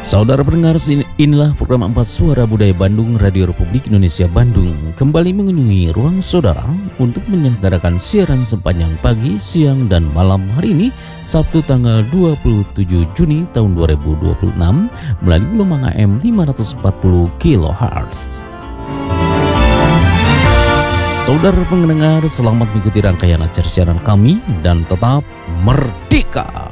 Saudara pendengar, inilah program 4 Suara Budaya Bandung Radio Republik Indonesia Bandung kembali mengunjungi ruang saudara untuk menyelenggarakan siaran sepanjang pagi, siang, dan malam hari ini Sabtu tanggal 27 Juni tahun 2026 melalui gelombang AM 540 kHz. Saudara pendengar, selamat mengikuti rangkaian acara siaran kami dan tetap merdeka!